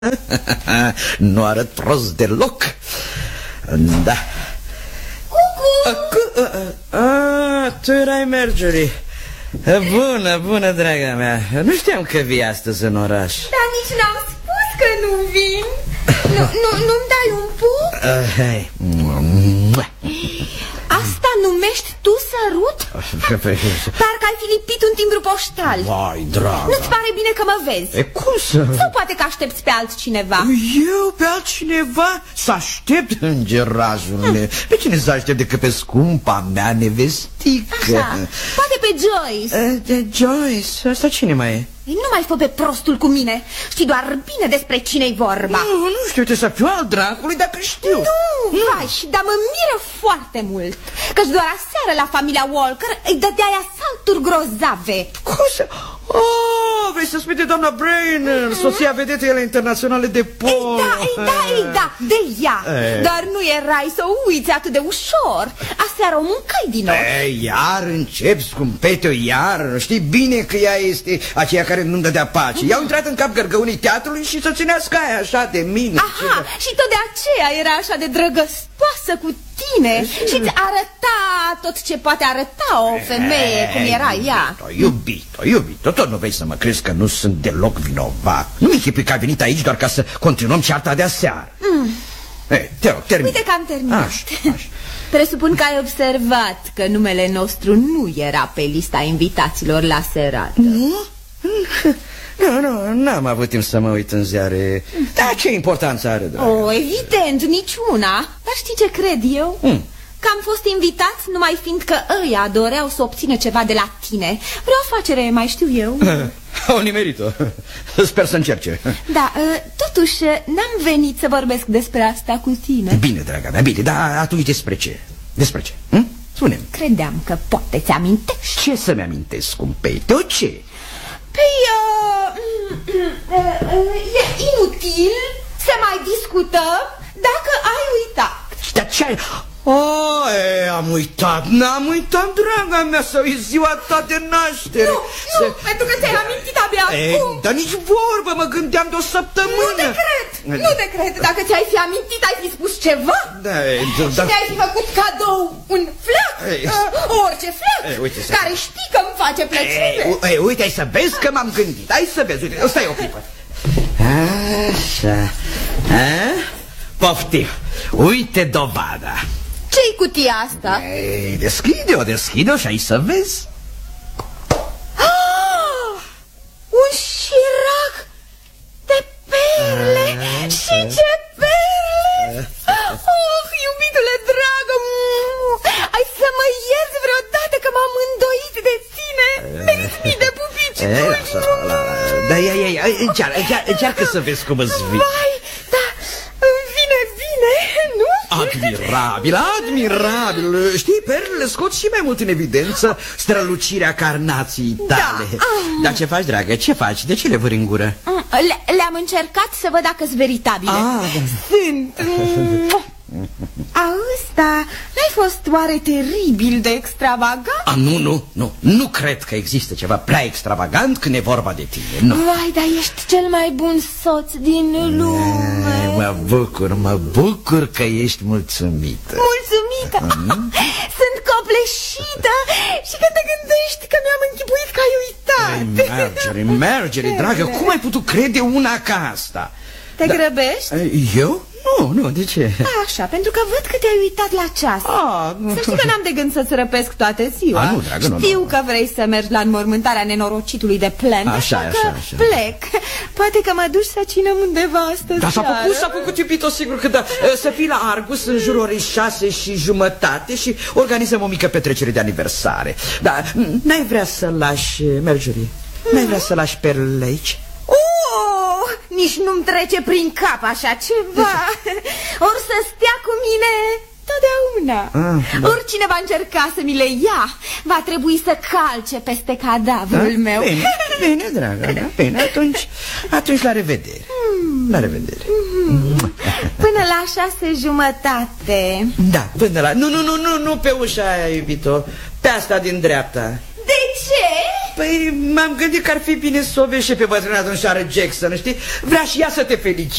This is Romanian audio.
Nu arăt prost deloc. Da. Tu erai Marjorie. Bună, draga mea. Nu știam că vii astăzi în oraș. Dar nici n-am spus că nu vin. Nu-mi dai un puf? Asta numești tu sărut? Parcă ai fi lipit un timbru poștal. Vai, dragă. Nu-ți pare bine că mă vezi? Cum să... Sau poate că aștepți pe altcineva? Eu pe altcineva? Să aștept, îngerajule. Pe cine să aștept decât pe scumpa mea nevestică? Așa, poate pe Joyce. De Joyce? Asta cine mai e? Nu mai fă pe prostul cu mine. Știi doar bine despre cine-i vorba. Nu știu, trebuie să fiu al dracului dacă știu. Nu, vai, dar mă miră foarte mult că-și doar aseară la familia Walker îi dădeai asalturi grozave. Cum să... vrei să spui de doamna Brainerd, soția vedetei internaționale de porn. Ei da, de ea. Dar nu erai să o uiți atât de ușor. Aseară o mâncai din nou. Iar începi, scumpeteo, iar. Știi bine că ea este aceea care nu-mi dădea pace. I-au intrat în cap gărgăunii teatrului și să ținească aia așa de mine. Aha, și tot de aceea era așa de drăgăstoasă cu tine. Și-ți arăta tot ce poate arăta o femeie cum era ea. Iubito, tot nu vei să mă crezi că nu sunt deloc vinovat. Nu-mi închipui că ai venit aici doar ca să continuăm cearta de aseară. Te rog, termin. Uite că am terminat. Așa. Presupun că ai observat că numele nostru nu era pe lista invitaților la serată. Nu, n-am avut timp să mă uit în ziare. Dar ce importanță are, dragă? Evident, niciuna. Dar știi ce cred eu? Că am fost invitați numai fiindcă ăia doreau să obțină ceva de la tine. Vreo afacere, mai știu eu. Au nimerit-o. Sper să încerce. Da, totuși n-am venit să vorbesc despre asta cu tine. Bine, draga mea, bine, dar atunci despre ce? Despre ce? Spune-mi. Credeam că poate ți-amintești. Ce să-mi amintesc, scumpeteo, ce? Păi, e inutil să mai discutăm dacă ai uitat. Dar ce ai... am uitat, n-am uitat, draga mea, să e ziua ta de naștere. Nu, pentru că ți-ai amintit abia acum. Dar nici vorbă, mă gândeam de o săptămână. Nu te cred, dacă ți-ai fi amintit, ai fi spus ceva. Și mi-ai fi făcut cadou un flac, orice flac, care știi că îmi face plăcere. Uite, hai să vezi că m-am gândit, hai să vezi, uite, stai o clipă. Așa, poftim, uite dovada. Ce-i cutia asta? Deschide-o și ai să vezi. Un șirac de perle. Și ce perle! Iubitule dragă, ai să mă ierți vreodată că m-am îndoit de tine. Meriți mii de pupici. Da, încearcă să vezi cum îți vii. Vai, da, îmi vine bine, nu? Admirabil. Știi, perlele scot și mai mult în evidență strălucirea carnației tale. Dar ce faci, dragă? Ce faci? De ce le vâri în gură? Le-am încercat să văd dacă-s veritabile. Sunt. Auzi, dar n-ai fost oare teribil de extravagant? Nu cred că există ceva prea extravagant când e vorba de tine, nu. Vai, dar ești cel mai bun soț din lume. Mă bucur că ești mulțumită. Mulțumită? Sunt copleșită. Și că te gândești că mi-am închipuit că ai uitat. Marjorie, dragă, cum ai putut crede una ca asta? Te grăbești? Eu? Nu, de ce? Așa, pentru că văd că te-ai uitat la ceas. Să știi că n-am de gând să-ți răpesc toată ziua. Nu, dragă, Știu că vrei să mergi la înmormântarea nenorocitului de Plant. Așa că plec. Poate că mă duci să cinăm undeva astăzi. Da, s-a făcut, iubito, sigur că da. Să fii la Argus în jurul orei 6:30 și organizăm o mică petrecere de aniversare. Dar n-ai vrea să lași, Marjorie? N-ai vrea să lași perlele aici? Nici nu-mi trece prin cap așa ceva. Ori să stea cu mine totdeauna. Oricine va încerca să mi le ia va trebui să calce peste cadavrul meu. Bine, dragă, bine, atunci la revedere. La revedere. Până la 6:30. Da, până la... Nu pe ușa aia, iubito. Pe asta din dreapta. De ce? Păi m-am gândit că ar fi bine să o vezi și pe bătrâna domnișoară Jackson, știi? Vrea și ea să te felicite.